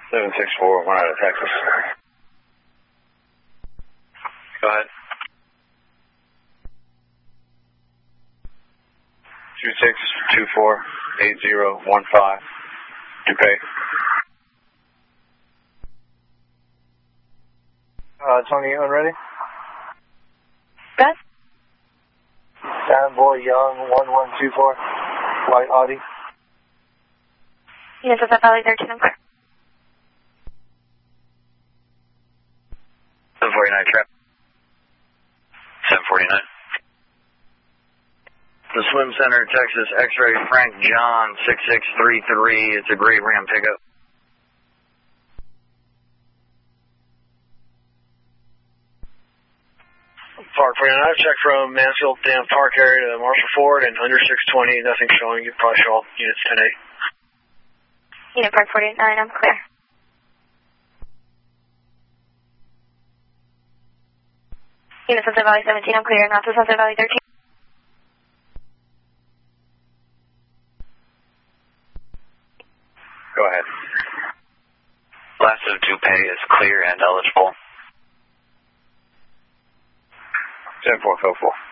764, one out of Texas. Go ahead. 26248015. DuPay. Tony, you ready? Beth? Boy Young, 1124, white Audi. Yes, it's at Valley 13, I'm clear. 749 trap. 749. The Swim Center, Texas, X-ray Frank John 6633. It's a gray Ram pickup. Park 49, I've checked from Mansfield Dam Park area to Marshall Ford and under 620, nothing showing. You probably show all units 10-8. Unit Park 49, I'm clear. Unit Sunset Valley 17, I'm clear. Not to Sunset Valley 13. Go ahead. Last of DuPay is clear and eligible. 7444.